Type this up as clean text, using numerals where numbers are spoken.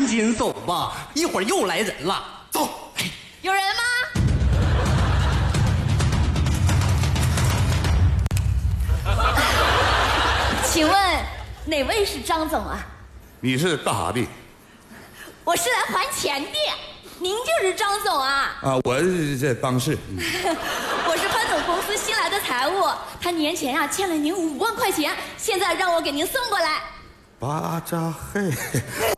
紧走吧，一会儿又来人了。走， 有人吗？请问哪位是张总啊？ 你是干啥的？ 我是来还钱的。您就是张总啊？ 啊，我这当事。 我是潘总公司新来的财务，他年前啊欠了您5万块钱，现在让我给您送过来。 巴扎嘿。